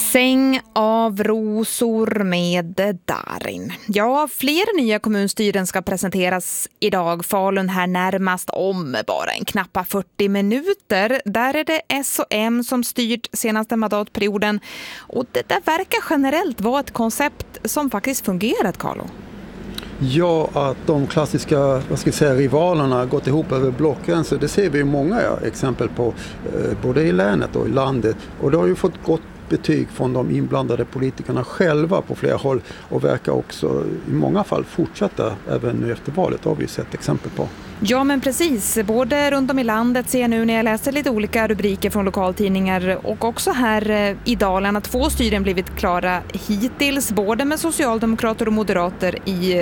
Säng av rosor med Darin. Ja, fler nya kommunstyren ska presenteras idag. Falun här närmast om bara en knappa 40 minuter. Där är det S och M som styrt senaste mandatperioden. Och det där verkar generellt vara ett koncept som faktiskt fungerat, Carlo. Ja, att de klassiska rivalerna gått ihop över blockgränser, det ser vi ju många exempel på både i länet och i landet. Och det har ju fått gott betyg från de inblandade politikerna själva på flera håll och verkar också i många fall fortsätta även nu efter valet, har vi sett exempel på. Ja, men precis. Både runt om i landet ser jag nu när jag läser lite olika rubriker från lokaltidningar och också här i Dalarna 2 styren blivit klara hittills, både med socialdemokrater och moderater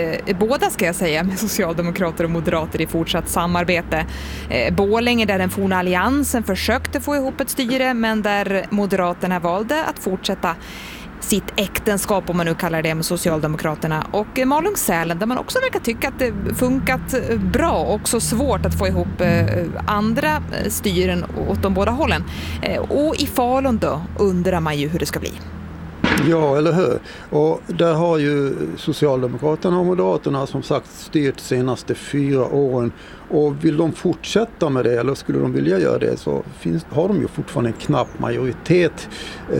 med socialdemokrater och moderater i fortsatt samarbete. Borlänge där den forna alliansen försökte få ihop ett styre, men där moderaterna valde att fortsätta sitt äktenskap, om man nu kallar det, med Socialdemokraterna, och Malung-Sälen där man också verkar tycka att det funkat bra och också svårt att få ihop andra styren åt de båda hållen. Och i Falun då undrar man ju hur det ska bli. Ja, eller hur? Och där har ju Socialdemokraterna och Moderaterna som sagt styrt senaste 4 åren. Och vill de fortsätta med det, eller skulle de vilja göra det, så har de ju fortfarande en knapp majoritet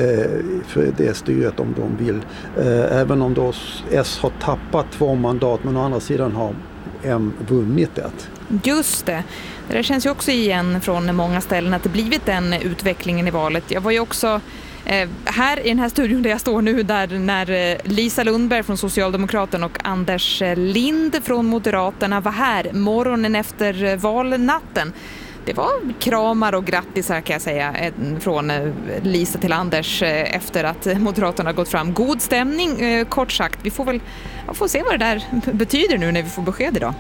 för det styret om de vill. Även om då S har tappat 2 mandat, men å andra sidan har M vunnit det. Just det. Det känns ju också igen från många ställen att det blivit den utvecklingen i valet. Jag var ju också här i den här studion där jag står nu, där när Lisa Lundberg från Socialdemokraterna och Anders Lind från Moderaterna var här morgonen efter valnatten. Det var kramar och grattisar, kan jag säga, från Lisa till Anders efter att Moderaterna gått fram. God stämning, kort sagt. Vi får se vad det där betyder nu när vi får besked idag.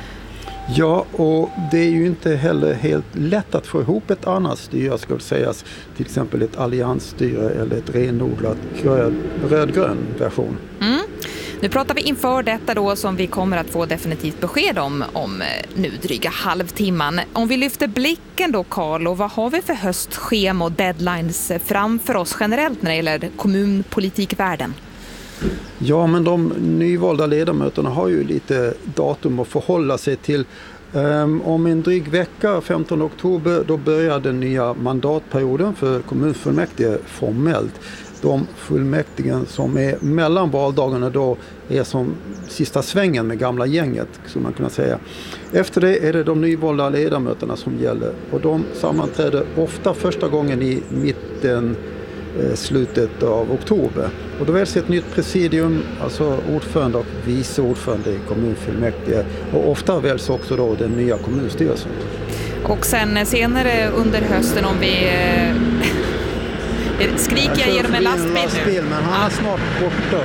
Ja, och det är ju inte heller helt lätt att få ihop ett annat styre, ska sägas, till exempel ett alliansstyre eller ett renodlat rödgrön version. Nu pratar vi inför detta då, som vi kommer att få definitivt besked om nu dryga halvtimman. Om vi lyfter blicken då, Carlo, vad har vi för höstschema och deadlines framför oss generellt när det gäller kommunpolitikvärlden? Ja, men de nyvalda ledamöterna har ju lite datum att förhålla sig till. Om en dryg vecka, 15 oktober, då börjar den nya mandatperioden för kommunfullmäktige formellt. De fullmäktigen som är mellan valdagarna då är som sista svängen med gamla gänget, skulle man kunna säga. Efter det är det de nyvalda ledamöterna som gäller, och de sammanträder ofta första gången i slutet av oktober. Och då väljs ett nytt presidium, alltså ordförande och vice ordförande i kommunfullmäktige, och ofta väljs också då den nya kommunstyrelsen. Och sen senare under hösten, om vi skriker jag genom en lastbil nu. Men han är snart borta.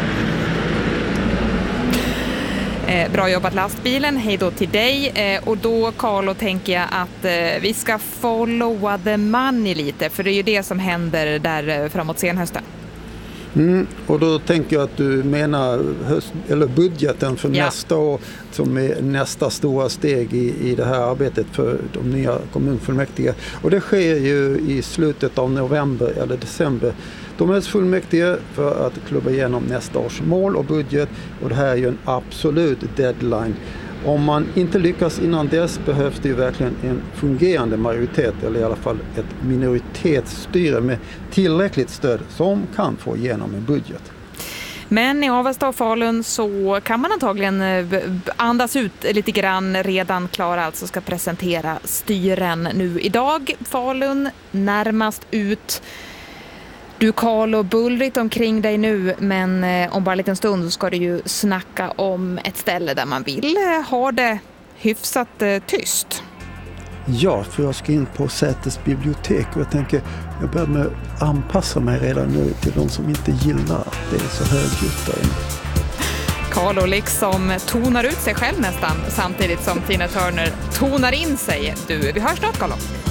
Bra jobbat lastbilen, hej då till dig. Och då, Carlo, tänker jag att vi ska followa the money lite, för det är ju det som händer där framåt senhösten. Och då tänker jag att du menar budgeten för nästa år, som är nästa stora steg i det här arbetet för de nya kommunfullmäktige. Och det sker ju i slutet av november eller december. De är fullmäktige för att klubba igenom nästa års mål och budget, och det här är ju en absolut deadline. Om man inte lyckas innan dess behövs det ju verkligen en fungerande majoritet, eller i alla fall ett minoritetsstyre med tillräckligt stöd som kan få igenom en budget. Men i Avesta och Falun så kan man antagligen andas ut lite grann. Redan klara, alltså ska presentera styren nu idag. Falun närmast ut. Du, Carlo, bullrigt omkring dig nu, men om bara en liten stund ska du ju snacka om ett ställe där man vill ha det hyfsat tyst. Ja, för jag ska in på Säters bibliotek, och jag börjar med att anpassa mig redan nu till de som inte gillar att det är så högljutt där inne. Carlo liksom tonar ut sig själv nästan, samtidigt som Tina Turner tonar in sig. Vi hörs snart, Carlo.